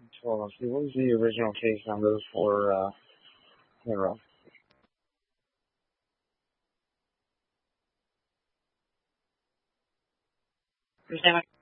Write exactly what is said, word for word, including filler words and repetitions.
Hold on, see, what was the original case number for, uh, Hero? Understand